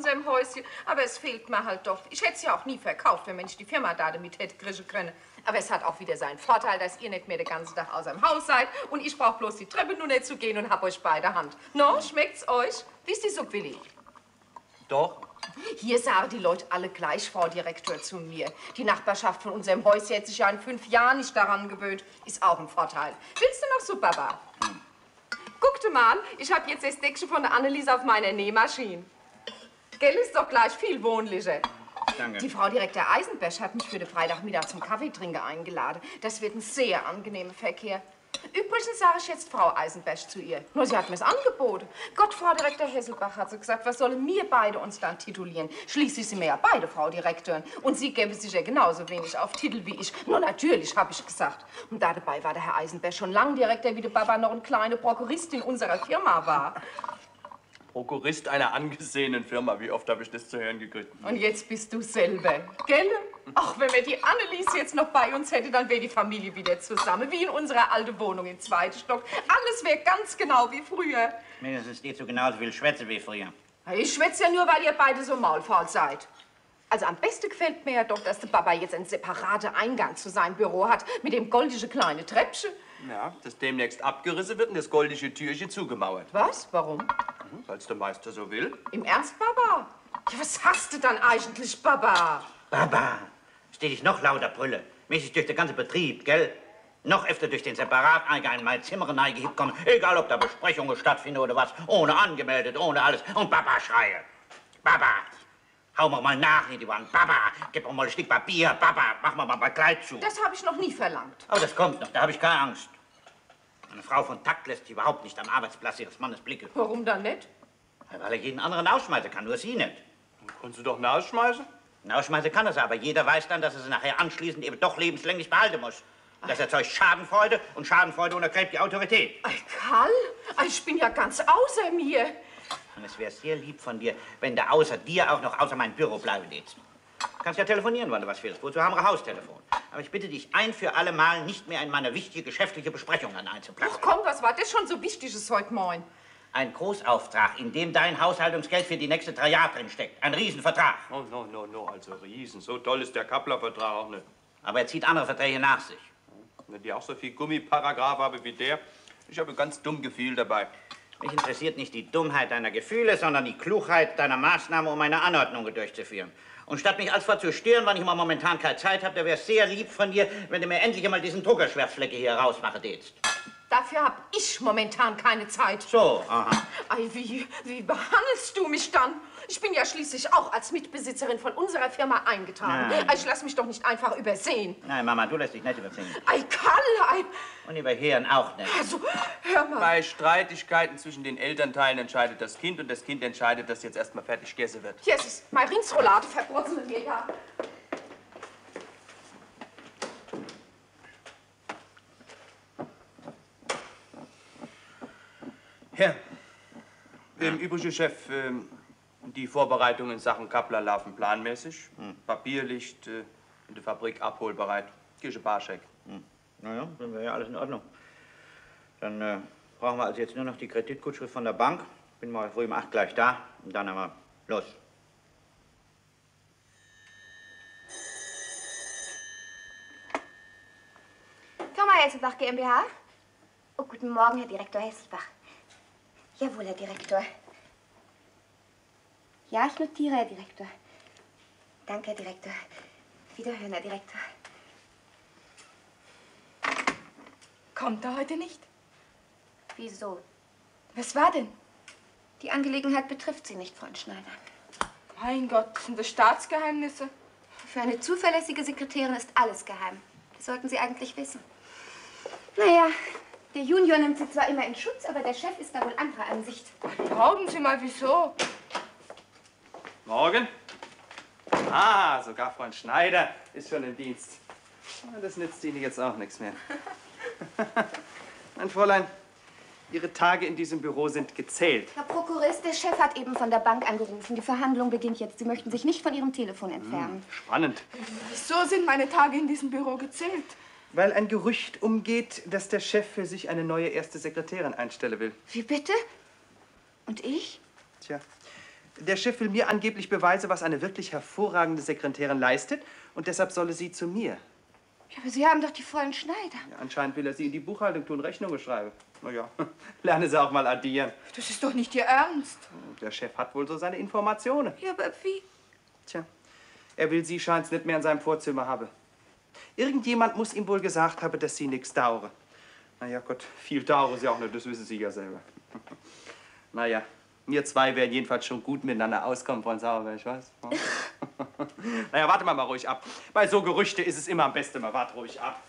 unserem Häuschen. Aber es fehlt mir halt doch. Ich hätte es ja auch nie verkauft, wenn ich die Firma da damit hätte kriegen können. Aber es hat auch wieder seinen Vorteil, dass ihr nicht mehr den ganzen Tag außer dem Haus seid. Und ich brauche bloß die Treppe nur nicht zu gehen und hab euch bei der Hand. No, schmeckt's euch? Wisst ihr so billig? Doch. Hier sagen die Leute alle gleich, Frau Direktor, zu mir. Die Nachbarschaft von unserem Häuschen hat sich ja in 5 Jahren nicht daran gewöhnt. Ist auch ein Vorteil. Willst du noch Suppe, Baba? Guck dir mal an, ich habe jetzt das Deckchen von der Annelies auf meiner Nähmaschine. Gell, ist doch gleich viel wohnlicher. Danke. Die Frau Direktor Eisenberg hat mich für den Freitagmittag zum Kaffeetrinken eingeladen. Das wird ein sehr angenehmer Verkehr. Übrigens sage ich jetzt Frau Eisenberg zu ihr. Nur sie hat mir's angeboten. Gott, Frau Direktor Hesselbach hat so gesagt, was sollen wir beide uns dann titulieren? Schließlich sind wir ja beide Frau Direktoren. Und sie gäbe sich ja genauso wenig auf Titel wie ich. Nur natürlich, habe ich gesagt. Und dabei war der Herr Eisenberg schon lang Direktor, wie der Baba noch eine kleine Prokuristin unserer Firma war. Prokurist einer angesehenen Firma. Wie oft habe ich das zu hören gekriegt? Und jetzt bist du selber, gell? Ach, wenn wir die Annelies jetzt noch bei uns hätte, dann wäre die Familie wieder zusammen. Wie in unserer alten Wohnung im 2. Stock. Alles wäre ganz genau wie früher. Mindestens nicht so genauso viel schwätze wie früher. Ich schwätze ja nur, weil ihr beide so maulfaul seid. Also am besten gefällt mir ja doch, dass der Papa jetzt einen separaten Eingang zu seinem Büro hat. Mit dem goldischen kleinen Treppchen. Ja, das demnächst abgerissen wird und das goldische Türchen zugemauert. Was? Warum? Weil es der Meister so will. Im Ernst, Papa? Ja, was hast du dann eigentlich, Papa? Baba, steh dich noch lauter brülle. Mäßig durch den ganzen Betrieb, gell? Noch öfter durch den Separateingang in mein Zimmer reingekommen. Egal, ob da Besprechungen stattfinden oder was. Ohne angemeldet, ohne alles. Und Baba schreie. Baba, hau mir mal nach in die Wand. Baba, gib mir mal ein Stück Papier. Baba, mach mir mal mein Kleid zu. Das habe ich noch nie verlangt. Aber das kommt noch, da habe ich keine Angst. Eine Frau von Takt lässt sich überhaupt nicht am Arbeitsplatz ihres Mannes blicken. Warum dann nicht? Weil er jeden anderen ausschmeißen kann, nur sie nicht. Dann kannst du doch rausschmeißen. Ausschmeißen kann er sie, aber jeder weiß dann, dass er sie nachher anschließend eben doch lebenslänglich behalten muss. Das erzeugt Schadenfreude und Schadenfreude untergräbt die Autorität. Ei, Karl, ich bin ja ganz außer mir. Und es wäre sehr lieb von dir, wenn du außer dir auch noch außer mein Büro bleiben lädst. Du kannst ja telefonieren, wenn du was willst. Wozu haben wir Haustelefon? Aber ich bitte dich ein für alle Mal nicht mehr in meine wichtige geschäftliche Besprechung einzuplatzen. Ach komm, was war das schon so Wichtiges heute Morgen? Ein Großauftrag, in dem dein Haushaltungsgeld für die nächsten 3 Jahre drin steckt. Ein Riesenvertrag. Oh, no, also Riesen. So toll ist der Kappler-Vertrag auch nicht. Aber er zieht andere Verträge nach sich. Wenn die auch so viel Gummiparagraph haben wie der, ich habe ein ganz dumm Gefühl dabei. Mich interessiert nicht die Dummheit deiner Gefühle, sondern die Klugheit deiner Maßnahme, um eine Anordnung durchzuführen. Und statt mich als zu stören, wann ich mal momentan keine Zeit habe, da wäre es sehr lieb von dir, wenn du mir endlich einmal diesen Druckerschwärzflecke hier rausmachen tätst. Dafür hab ich momentan keine Zeit. So, aha. Ei, wie behandelst du mich dann? Ich bin ja schließlich auch als Mitbesitzerin von unserer Firma eingetragen. Nein. Ich lass mich doch nicht einfach übersehen. Nein, Mama, du lässt dich nicht übersehen. Ei, Karl, ei. Und überhören auch nicht. Also, hör mal. Bei Streitigkeiten zwischen den Elternteilen entscheidet das Kind und das Kind entscheidet, dass jetzt erstmal fertig gegessen wird. Jesus, mein Rindsroulade verbrutzeln mir ja. Ja. Im Übrigen, Chef, die Vorbereitungen in Sachen Kappler laufen planmäßig. Papierlicht in der Fabrik abholbereit. Kirche Barscheck. Naja, dann wäre ja alles in Ordnung. Dann brauchen wir also jetzt nur noch die Kreditgutschrift von der Bank. Bin mal früh um 8 gleich da und dann haben wir los. Firma Hesselbach GmbH. Oh, guten Morgen, Herr Direktor Hesselbach. Jawohl, Herr Direktor. Ja, ich notiere, Herr Direktor. Danke, Herr Direktor. Wiederhören, Herr Direktor. Kommt er heute nicht? Wieso? Was war denn? Die Angelegenheit betrifft Sie nicht, Freund Schneider. Mein Gott, das sind das Staatsgeheimnisse. Für eine zuverlässige Sekretärin ist alles geheim. Das sollten Sie eigentlich wissen. Naja, der Junior nimmt Sie zwar immer in Schutz, aber der Chef ist da wohl anderer Ansicht. Glauben Sie mal, wieso? Morgen? Ah, sogar Freund Schneider ist schon im Dienst. Das nützt Ihnen jetzt auch nichts mehr. Mein Fräulein, Ihre Tage in diesem Büro sind gezählt. Herr Prokurist, der Chef hat eben von der Bank angerufen. Die Verhandlung beginnt jetzt. Sie möchten sich nicht von Ihrem Telefon entfernen. Spannend. Wieso sind meine Tage in diesem Büro gezählt? Weil ein Gerücht umgeht, dass der Chef für sich eine neue erste Sekretärin einstellen will. Wie bitte? Und ich? Tja, Der Chef will mir angeblich beweisen, was eine wirklich hervorragende Sekretärin leistet. Und deshalb solle sie zu mir. Ja, aber Sie haben doch die Fräulein Schneider. Ja, anscheinend will er sie in die Buchhaltung tun, Rechnungen schreiben. Na ja, lerne sie auch mal addieren. Das ist doch nicht Ihr Ernst. Der Chef hat wohl so seine Informationen. Ja, aber wie? Tja, er will sie, scheint's, nicht mehr in seinem Vorzimmer haben. Irgendjemand muss ihm wohl gesagt haben, dass sie nichts dauere. Na ja, Gott, viel dauere sie auch nicht, das wissen Sie ja selber. Na ja, wir zwei werden jedenfalls schon gut miteinander auskommen, Frau Sauerberg, ich weiß. Na ja, warten wir mal ruhig ab. Bei so Gerüchte ist es immer am besten, man wartet ruhig ab.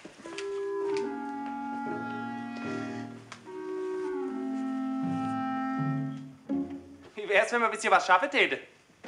Wie wär's, wenn wir ein bisschen was schaffen täte?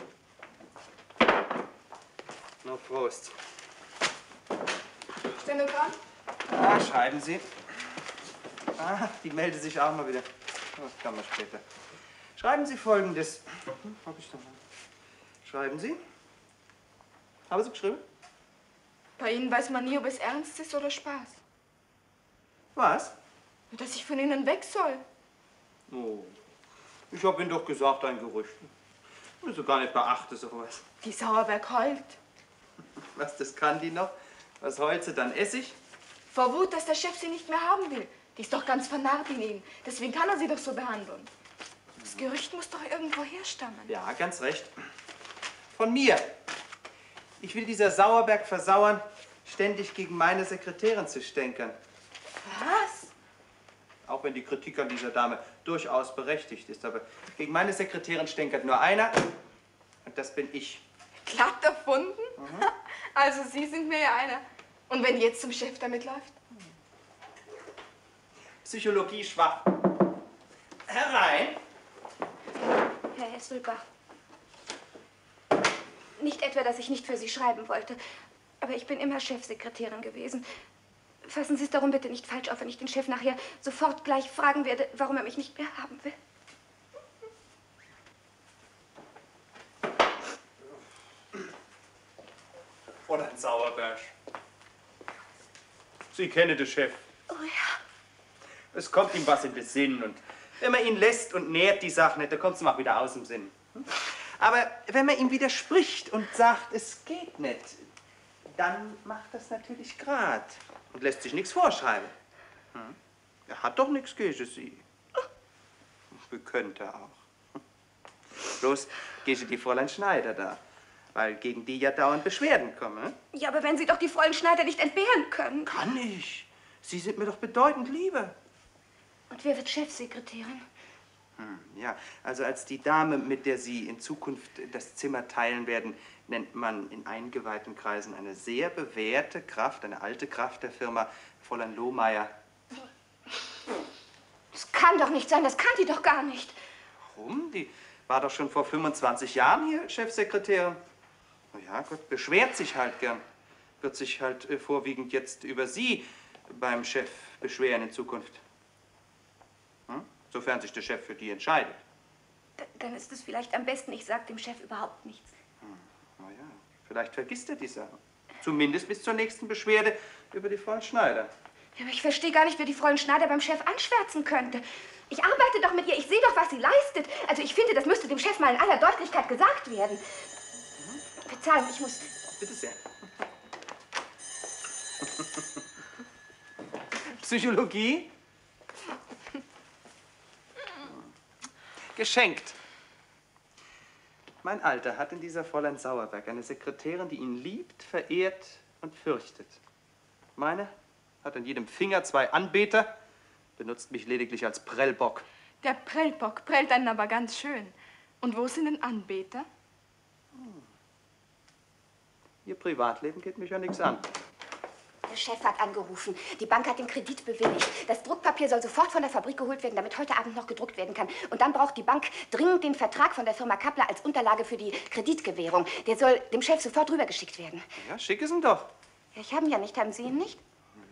Na, Prost. Stenogramm? Ah, schreiben Sie. Ah, die meldet sich auch mal wieder. Das kann man später. Schreiben Sie Folgendes. Hab ich doch mal. Schreiben Sie. Haben Sie geschrieben? Bei Ihnen weiß man nie, ob es ernst ist oder Spaß. Was? Dass ich von Ihnen weg soll. Oh, ich hab Ihnen doch gesagt, ein Gerücht. Ich so gar nicht beachte sowas. Die Sauerberg heult. Was, das kann die noch? Was heult sie dann? Essig? Vor Wut, dass der Chef sie nicht mehr haben will. Die ist doch ganz vernarrt in ihn. Deswegen kann er sie doch so behandeln. Das Gerücht muss doch irgendwo herstammen. Ja, ganz recht. Von mir. Ich will dieser Sauerberg versauern, ständig gegen meine Sekretärin zu stänkern. Was? Auch wenn die Kritik an dieser Dame durchaus berechtigt ist. Aber gegen meine Sekretärin stänkert nur einer. Und das bin ich. Glatt erfunden? Also Sie sind mir ja einer. Und wenn jetzt zum Chef damit läuft? Psychologie schwach. Herein. Herr Hesselbach. Nicht etwa, dass ich nicht für Sie schreiben wollte, aber ich bin immer Chefsekretärin gewesen. Fassen Sie es darum bitte nicht falsch auf, wenn ich den Chef nachher sofort gleich fragen werde, warum er mich nicht mehr haben will. Oder ein Sauerberg. Sie kennen den Chef. Oh ja. Es kommt ihm was in den Sinn. Und wenn man ihn lässt und nährt die Sache nicht, dann kommt es ihm auch wieder aus dem Sinn. Aber wenn man ihm widerspricht und sagt, es geht nicht, dann macht das natürlich grad und lässt sich nichts vorschreiben. Er hat doch nichts gegen Sie. Wie könnte er auch. Bloß gegen die Fräulein Schneider da. Weil gegen die ja dauernd Beschwerden kommen. Ja, aber wenn Sie doch die Fräulein Schneider nicht entbehren können. Kann ich. Sie sind mir doch bedeutend lieber. Und wer wird Chefsekretärin? Ja, also als die Dame, mit der Sie in Zukunft das Zimmer teilen werden, nennt man in eingeweihten Kreisen eine sehr bewährte Kraft, eine alte Kraft der Firma, Fräulein Lohmeier. Das kann doch nicht sein, das kann die doch gar nicht. Warum? Die war doch schon vor 25 Jahren hier Chefsekretärin. Na ja, Gott, beschwert sich halt gern. Wird sich halt vorwiegend jetzt über Sie beim Chef beschweren in Zukunft. Sofern sich der Chef für die entscheidet. Dann ist es vielleicht am besten, ich sage dem Chef überhaupt nichts. Na ja, vielleicht vergisst er die Sache. Zumindest bis zur nächsten Beschwerde über die Fräulein Schneider. Ja, aber ich verstehe gar nicht, wer die Fräulein Schneider beim Chef anschwärzen könnte. Ich arbeite doch mit ihr, ich sehe doch, was sie leistet. Also ich finde, das müsste dem Chef mal in aller Deutlichkeit gesagt werden. Verzeihung, ich muss... Bitte sehr. Psychologie? Geschenkt. Mein Alter hat in dieser Fräulein Sauerberg eine Sekretärin, die ihn liebt, verehrt und fürchtet. Meine hat an jedem Finger 2 Anbeter, benutzt mich lediglich als Prellbock. Der Prellbock prellt einen aber ganz schön. Und wo sind denn Anbeter? Ihr Privatleben geht mich ja nichts an. Der Chef hat angerufen. Die Bank hat den Kredit bewilligt. Das Druckpapier soll sofort von der Fabrik geholt werden, damit heute Abend noch gedruckt werden kann. Und dann braucht die Bank dringend den Vertrag von der Firma Kappler als Unterlage für die Kreditgewährung. Der soll dem Chef sofort rübergeschickt werden. Ja, schick es ihm doch. Ja, ich habe ihn ja nicht. Haben Sie ihn nicht?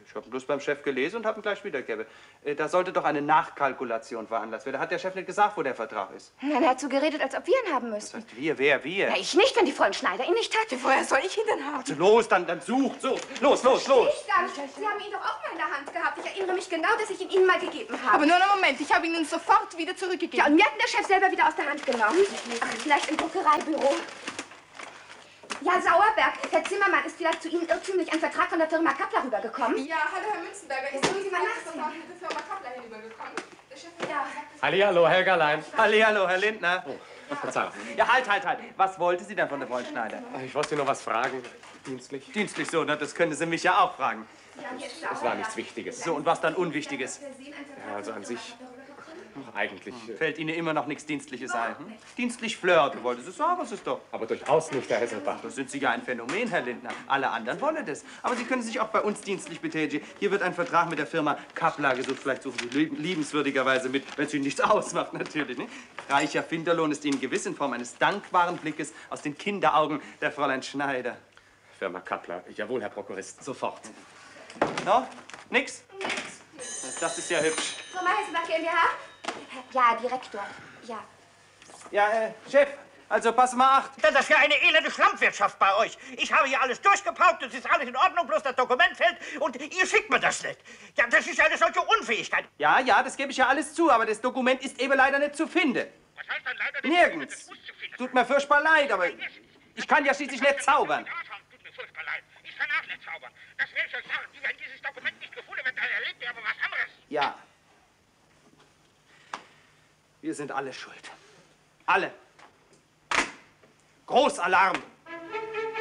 Ich habe bloß beim Chef gelesen und habe ihn gleich wiedergegeben. Da sollte doch eine Nachkalkulation veranlasst werden. Da hat der Chef nicht gesagt, wo der Vertrag ist. Nein, er hat so geredet, als ob wir ihn haben Das müssten. heißt, wir? Na, ich nicht, wenn die Fräulein Schneider ihn nicht hat. Woher soll ich ihn denn haben? Also los, dann such. Los. Ich gar nicht. Sie haben ihn doch auch mal in der Hand gehabt. Ich erinnere mich genau, dass ich ihn Ihnen mal gegeben habe. Aber nur einen Moment, ich habe ihn sofort wieder zurückgegeben. Ja, und mir hat ihn der Chef selber wieder aus der Hand genommen. Ach, vielleicht im Druckereibüro. Ja, Sauerberg, Herr Zimmermann ist vielleicht zu Ihnen irrtümlich ein Vertrag von der Firma Kappler rübergekommen. Ja, hallo Herr Münzenberger. Jetzt müssen Sie mal nachsehen. mit der Firma Kappler hinübergekommen. Der Chef hat Ja. Hallihallo, Helgerlein. Hallihallo, Herr Lindner. Verzeihung. Ja, halt. Was wollte sie denn von der Fräulein Schneider? Ich wollte Sie noch was fragen, dienstlich. Dienstlich so, na, das können Sie mich ja auch fragen. Es war nichts Wichtiges. So, und was dann Unwichtiges? Ja, also an sich, eigentlich. Fällt Ihnen immer noch nichts Dienstliches ein? Hm? Dienstlich flirten, wollte Sie sagen, was ist doch. Aber durchaus nicht, Herr Hesselbach. Da sind Sie ja ein Phänomen, Herr Lindner. Alle anderen wollen das. Aber Sie können sich auch bei uns dienstlich betätigen. Hier wird ein Vertrag mit der Firma Kappler gesucht. Vielleicht suchen Sie liebenswürdigerweise mit, wenn es Ihnen nichts ausmacht, natürlich. Ne? Reicher Finderlohn ist Ihnen gewiss in Form eines dankbaren Blickes aus den Kinderaugen der Fräulein Schneider. Firma Kappler. Jawohl, Herr Prokurist, sofort. No? Nix? Das ist ja hübsch. Firma Hesselbach GmbH? Ja, Direktor. Ja. Ja, Chef, also pass mal acht. Das ist ja eine elende Schlammwirtschaft bei euch. Ich habe hier alles durchgepaukt, es ist alles in Ordnung, bloß das Dokument fällt und ihr schickt mir das nicht. Ja, das ist ja eine solche Unfähigkeit. Ja, das gebe ich ja alles zu, aber das Dokument ist eben leider nicht zu finden. Was heißt dann leider nicht? Nirgends. Das muss zu finden. Tut mir furchtbar leid, aber ich kann ja schließlich nicht zaubern. Tut mir furchtbar leid. Ich kann auch nicht zaubern. Das will ich euch sagen. Wenn dieses Dokument nicht gefunden wird, dann erlebt ihr aber was anderes. Ja. Wir sind alle schuld. Alle. Großalarm.